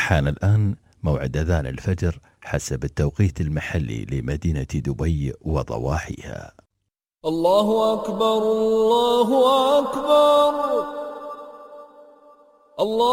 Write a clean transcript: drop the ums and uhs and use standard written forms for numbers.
حان الآن موعد أذان الفجر حسب التوقيت المحلي لمدينة دبي وضواحيها. الله أكبر الله أكبر الله